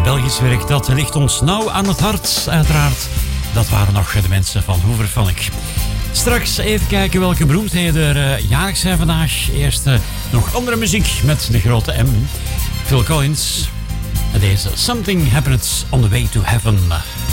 Belgisch werk, dat ligt ons nauw aan het hart, uiteraard. Dat waren nog de mensen van Hooverphonic. Straks even kijken welke beroemdheden er jarig zijn vandaag. Eerst nog andere muziek met de grote M. Phil Collins. En deze Something Happens on the Way to Heaven.